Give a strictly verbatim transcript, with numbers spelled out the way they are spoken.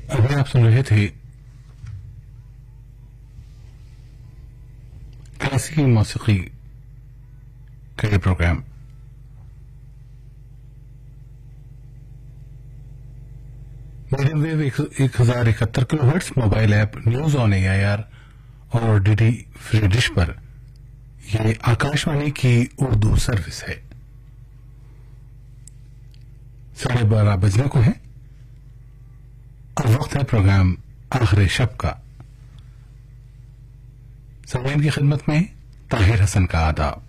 अभी आप सुन रहे थे क्लासिकी मौसीकी का ये प्रोग्राम। मीडियम वेव एक हजार इकहत्तर kilo hertz, mobile app news on A I R और डीडी फ्री डिश पर ये आकाशवाणी की उर्दू सर्विस है। साढ़े बारह बजने को है और वक्त है प्रोग्राम आखिरी शब का। समीन की खिदमत में ताहिर हसन का आदाब।